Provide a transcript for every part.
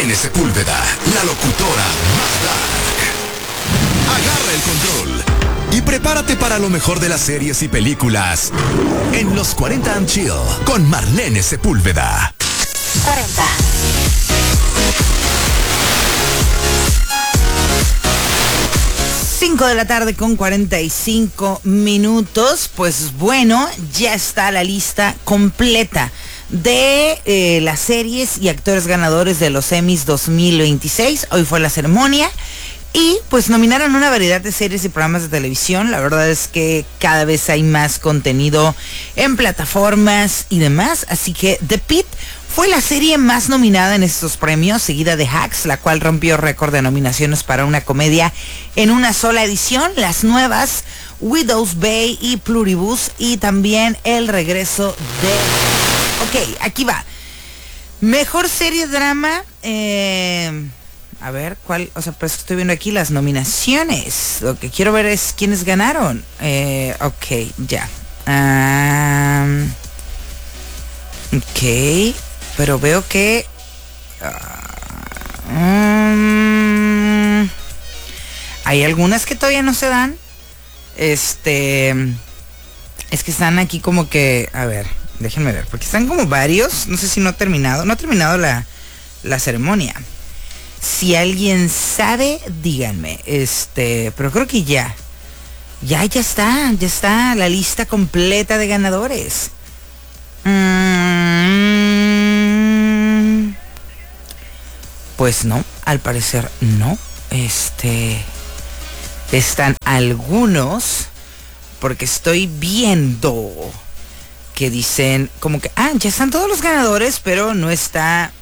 Marlene Sepúlveda, la locutora más dark. Agarra el control y prepárate para lo mejor de las series y películas en los 40 and Chill con Marlene Sepúlveda. 40. De la tarde con 45 minutos. Pues bueno, ya está la lista completa de las series y actores ganadores de los Emmys 2026. Hoy fue la ceremonia y pues nominaron una variedad de series y programas de televisión. La verdad es que cada vez hay más contenido en plataformas y demás, así que The Pitt fue la serie más nominada en estos premios, seguida de Hacks, la cual rompió récord de nominaciones para una comedia en una sola edición. Las nuevas Widow's Bay y Pluribus, y también el regreso de... Ok, aquí va. Mejor serie drama. A ver, ¿cuál? O sea, pues estoy viendo aquí las nominaciones. Lo que quiero ver es quiénes ganaron. Ok, ya. Ok. Pero veo que hay algunas que todavía no se dan. Es que están aquí como que, a ver, déjenme ver, porque están como varios. No sé si no ha terminado la ceremonia. Si alguien sabe, díganme. Pero creo que ya está la lista completa de ganadores. Pues no, al parecer no. Están algunos, porque estoy viendo que dicen como que, ya están todos los ganadores, pero no está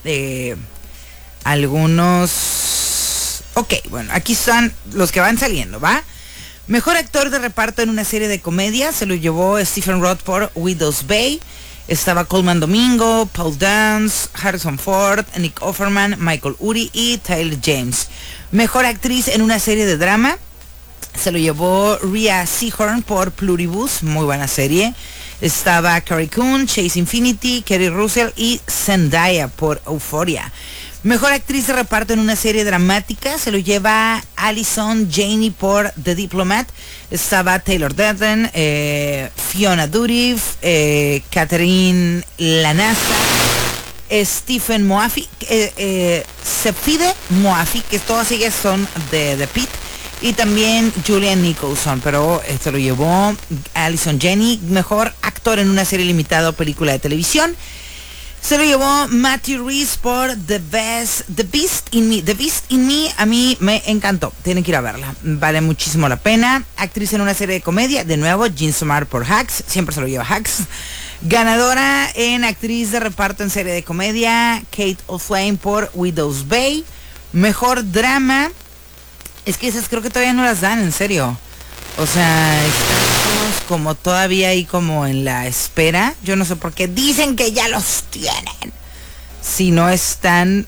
algunos. Ok, bueno, aquí están los que van saliendo, ¿va? Mejor actor de reparto en una serie de comedia se lo llevó Stephen Roth por Widow's Bay. Estaba Colman Domingo, Paul Dance, Harrison Ford, Nick Offerman, Michael Urie y Tyler James. Mejor actriz en una serie de drama se lo llevó Rhea Seehorn por Pluribus, muy buena serie. Estaba Carrie Coon, Chase Infinity, Kerry Russell y Zendaya por Euphoria. Mejor actriz de reparto en una serie dramática se lo lleva Allison Janney por The Diplomat. Estaba Taylor Durden, Fiona Dourif, Catherine Lanassa, Stephen Moafi, Sepfide Moafi, que todas ellas son de The Pitt, y también Julian Nicholson, pero se lo llevó Allison Janney. Mejor actor en una serie limitada o película de televisión se lo llevó Matthew Rhys por The Beast in Me. The Beast in Me a mí me encantó. Tienen que ir a verla. Vale muchísimo la pena. Actriz en una serie de comedia, de nuevo, Jean Smart por Hacks. Siempre se lo lleva Hacks. Ganadora en actriz de reparto en serie de comedia, Kate O'Flynn por Widow's Bay. Mejor drama. Es que esas creo que todavía no las dan, en serio. O sea, estamos como todavía ahí como en la espera. Yo no sé por qué dicen que ya los tienen. Si no están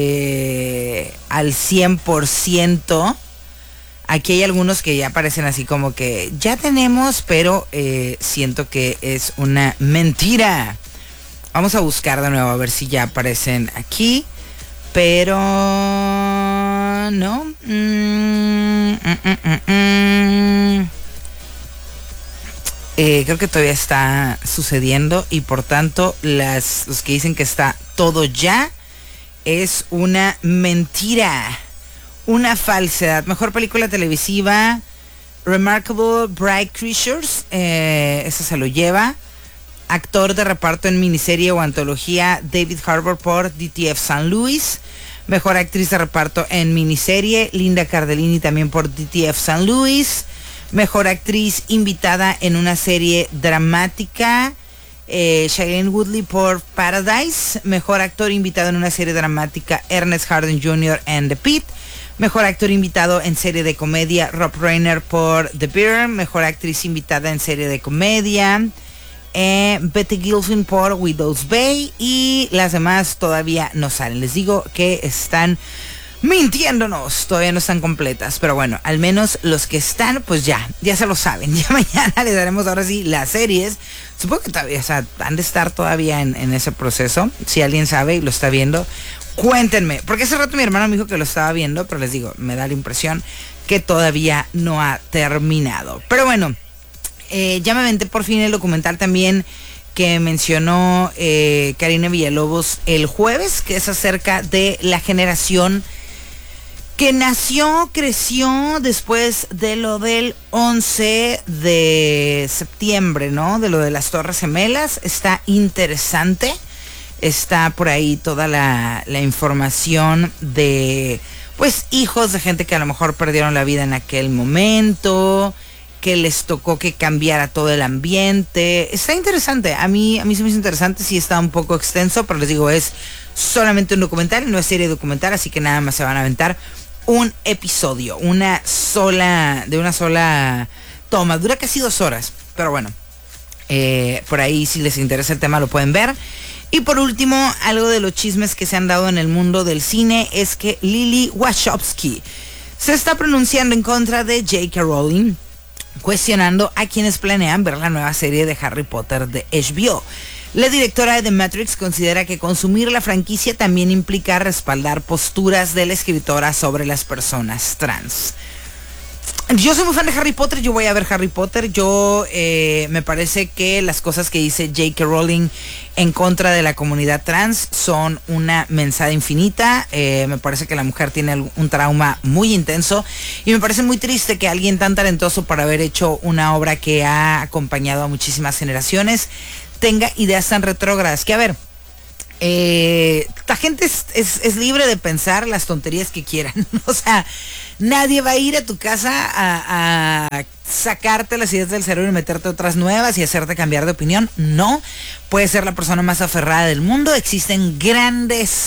al 100%. Aquí hay algunos que ya parecen así como que ya tenemos, pero siento que es una mentira. Vamos a buscar de nuevo a ver si ya aparecen aquí. Pero no. Creo que todavía está sucediendo y por tanto los que dicen que está todo ya es una mentira, una falsedad. Mejor película televisiva, Remarkable Bright Creatures, esa se lo lleva. Actor de reparto en miniserie o antología, David Harbour por DTF St. Louis. Mejor actriz de reparto en miniserie, Linda Cardellini también por DTF St. Louis. Mejor actriz invitada en una serie dramática, Shailene Woodley por Paradise. Mejor actor invitado en una serie dramática, Ernest Harden Jr. en The Pitt. Mejor actor invitado en serie de comedia, Rob Reiner por The Bear. Mejor actriz invitada en serie de comedia, Betty Gilfin por Widow's Bay. Y las demás todavía no salen. Les digo que están mintiéndonos, todavía no están completas, pero bueno, al menos los que están, pues ya se lo saben. Ya mañana les daremos ahora sí las series. Supongo que todavía, o sea, han de estar todavía en ese proceso. Si alguien sabe y lo está viendo, Cuéntenme, porque hace rato mi hermano me dijo que lo estaba viendo, pero les digo, me da la impresión que todavía no ha terminado. Pero bueno, ya me aventé por fin el documental también que mencionó Karina Villalobos el jueves, que es acerca de la generación que nació, creció después de lo del 11 de septiembre, ¿no? De lo de las Torres Gemelas. Está interesante. Está por ahí toda la información de, pues, hijos de gente que a lo mejor perdieron la vida en aquel momento, que les tocó que cambiara todo el ambiente. Está interesante. A mí se me hizo interesante. Sí está un poco extenso, pero les digo, es solamente un documental, no es serie documental, así que nada más se van a aventar un episodio, de una sola toma. Dura casi 2 horas, pero bueno, por ahí si les interesa el tema lo pueden ver. Y por último, algo de los chismes que se han dado en el mundo del cine es que Lily Wachowski se está pronunciando en contra de J.K. Rowling, cuestionando a quienes planean ver la nueva serie de Harry Potter de HBO. La directora de The Matrix considera que consumir la franquicia también implica respaldar posturas de la escritora sobre las personas trans. Yo soy muy fan de Harry Potter, yo voy a ver Harry Potter. Me parece que las cosas que dice J.K. Rowling en contra de la comunidad trans son una mensada infinita. Me parece que la mujer tiene un trauma muy intenso y me parece muy triste que alguien tan talentoso para haber hecho una obra que ha acompañado a muchísimas generaciones tenga ideas tan retrógradas. Que a ver, la gente es libre de pensar las tonterías que quieran. O sea, nadie va a ir a tu casa a sacarte las ideas del cerebro y meterte otras nuevas y hacerte cambiar de opinión. No, puedes ser la persona más aferrada del mundo. Existen grandes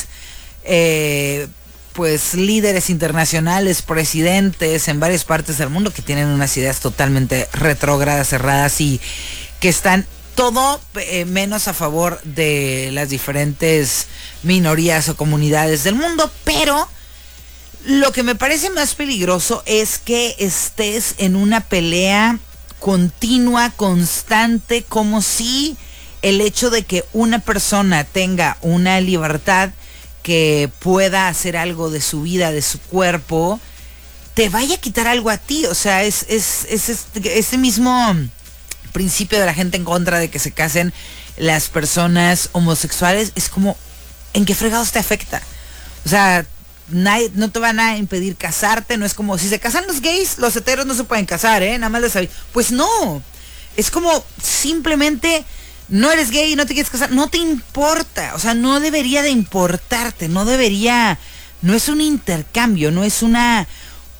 pues líderes internacionales, presidentes en varias partes del mundo que tienen unas ideas totalmente retrógradas, cerradas y que están todo menos a favor de las diferentes minorías o comunidades del mundo. Pero lo que me parece más peligroso es que estés en una pelea continua, constante, como si el hecho de que una persona tenga una libertad que pueda hacer algo de su vida, de su cuerpo, te vaya a quitar algo a ti. O sea, es ese mismo principio de la gente en contra de que se casen las personas homosexuales. Es como, ¿en qué fregados te afecta? O sea, no te van a impedir casarte. No es como, si se casan los gays, los heteros no se pueden casar, nada más les aviso. Pues no, es como, simplemente no eres gay y no te quieres casar, no te importa. O sea, no debería de importarte, no es un intercambio, no es una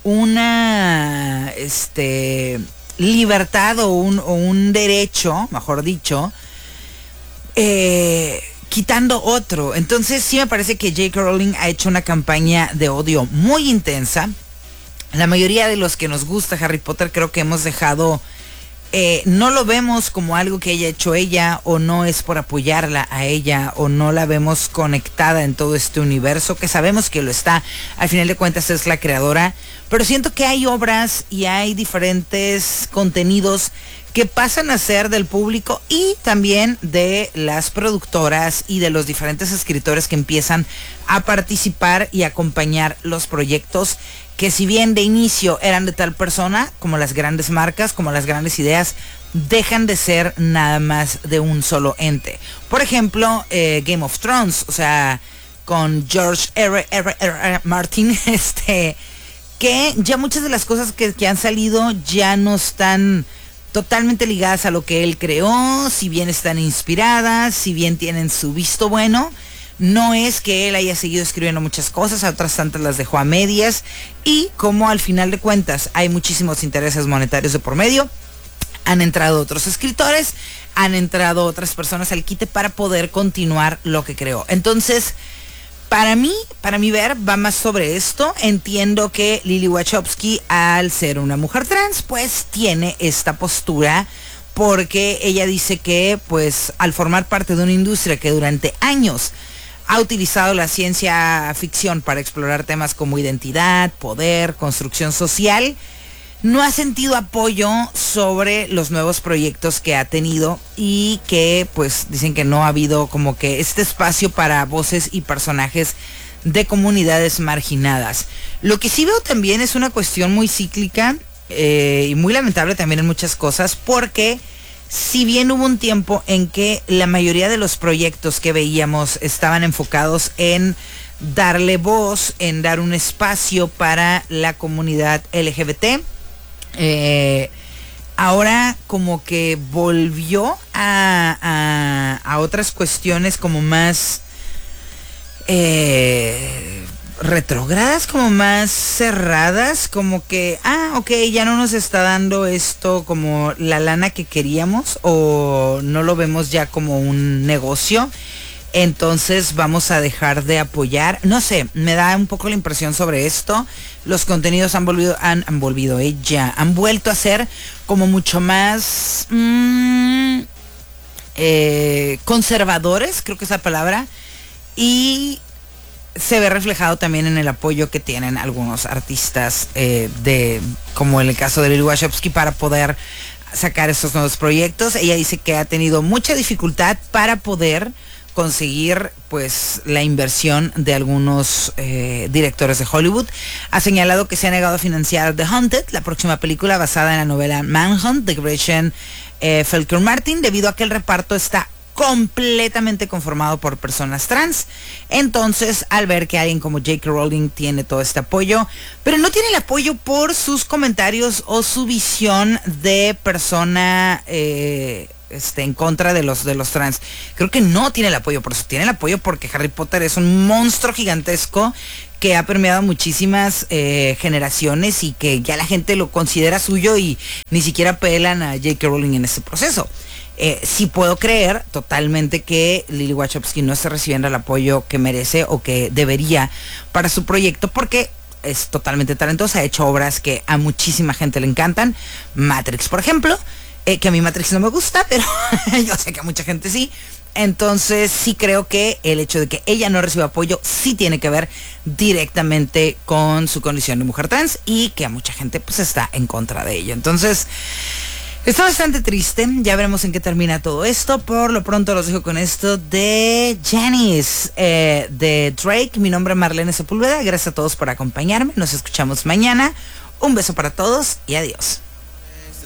libertad o un derecho, mejor dicho, quitando otro. Entonces sí me parece que J.K. Rowling ha hecho una campaña de odio muy intensa. La mayoría de los que nos gusta Harry Potter creo que hemos dejado, no lo vemos como algo que haya hecho ella, o no es por apoyarla a ella, o no la vemos conectada en todo este universo, que sabemos que lo está. Al final de cuentas es la creadora, pero siento que hay obras y hay diferentes contenidos que pasan a ser del público y también de las productoras y de los diferentes escritores que empiezan a participar y acompañar los proyectos, que si bien de inicio eran de tal persona, como las grandes marcas, como las grandes ideas, dejan de ser nada más de un solo ente. Por ejemplo, Game of Thrones, o sea, con George R.R. Martin, que ya muchas de las cosas que han salido ya no están totalmente ligadas a lo que él creó, si bien están inspiradas, si bien tienen su visto bueno. No es que él haya seguido escribiendo muchas cosas, a otras tantas las dejó a medias, y como al final de cuentas hay muchísimos intereses monetarios de por medio, han entrado otros escritores, han entrado otras personas al quite para poder continuar lo que creó. Entonces, para mí ver, va más sobre esto. Entiendo que Lily Wachowski, al ser una mujer trans, pues tiene esta postura, porque ella dice que, pues, al formar parte de una industria que durante años ha utilizado la ciencia ficción para explorar temas como identidad, poder, construcción social, no ha sentido apoyo sobre los nuevos proyectos que ha tenido y que pues dicen que no ha habido como que este espacio para voces y personajes de comunidades marginadas. Lo que sí veo también es una cuestión muy cíclica y muy lamentable también en muchas cosas, porque si bien hubo un tiempo en que la mayoría de los proyectos que veíamos estaban enfocados en darle voz, en dar un espacio para la comunidad LGBT, ahora como que volvió a otras cuestiones como más retrógradas, como más cerradas, como que, ok, ya no nos está dando esto como la lana que queríamos, o no lo vemos ya como un negocio, entonces vamos a dejar de apoyar. No sé, me da un poco la impresión sobre esto. Los contenidos han vuelto a ser como mucho más conservadores, creo que es la palabra, y se ve reflejado también en el apoyo que tienen algunos artistas, como en el caso de Lily Wachowski, para poder sacar estos nuevos proyectos. Ella dice que ha tenido mucha dificultad para poder conseguir pues la inversión de algunos directores de Hollywood. Ha señalado que se ha negado a financiar The Haunted, la próxima película basada en la novela Manhunt de Gretchen Felker Martin, debido a que el reparto está completamente conformado por personas trans. Entonces, al ver que alguien como J.K. Rowling tiene todo este apoyo, pero no tiene el apoyo por sus comentarios o su visión de persona en contra de los trans, creo que no tiene el apoyo por eso. Tiene el apoyo porque Harry Potter es un monstruo gigantesco que ha permeado muchísimas generaciones y que ya la gente lo considera suyo y ni siquiera pelan a J.K. Rowling en ese proceso. Sí puedo creer totalmente que Lily Wachowski no esté recibiendo el apoyo que merece o que debería para su proyecto, porque es totalmente talentosa, ha hecho obras que a muchísima gente le encantan. Matrix, por ejemplo, que a mí Matrix no me gusta, pero yo sé que a mucha gente sí. Entonces sí creo que el hecho de que ella no reciba apoyo sí tiene que ver directamente con su condición de mujer trans y que a mucha gente pues está en contra de ello. Entonces está bastante triste, ya veremos en qué termina todo esto. Por lo pronto los dejo con esto de Janice, de Drake. Mi nombre es Marlene Sepúlveda, gracias a todos por acompañarme, nos escuchamos mañana. Un beso para todos y adiós.